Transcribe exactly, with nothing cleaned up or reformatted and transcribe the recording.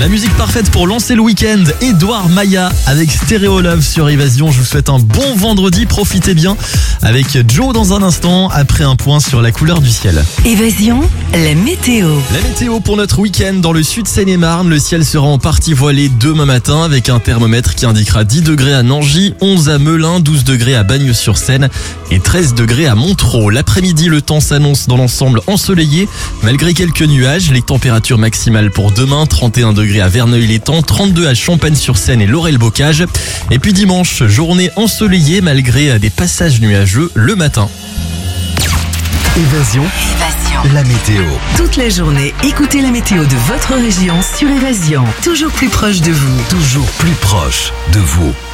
La musique parfaite pour lancer le week-end, Edouard Maya avec Stereo Love sur Évasion. Je vous souhaite un bon vendredi, profitez bien avec Joe dans un instant, après un point sur la couleur du ciel. Évasion, la météo. La météo pour notre week-end dans le sud Seine-et-Marne. Le ciel sera en partie voilé demain matin avec un thermomètre qui indiquera dix degrés à Nangy, onze à Melun, douze degrés à Bagnes-sur-Seine et treize degrés à Montereau. L'après-midi, le temps s'annonce dans l'ensemble ensoleillé malgré quelques nuages. Les températures maximales pour demain, trente et un degrés à Verneuil-l'Étang, trente-deux à Champagne-sur-Seine et Laurel-Bocage. Et puis dimanche, journée ensoleillée malgré des passages nuageux le matin. Évasion, Évasion. la météo. Toute la journée, écoutez la météo de votre région sur Évasion. Toujours plus proche de vous. Toujours plus proche de vous.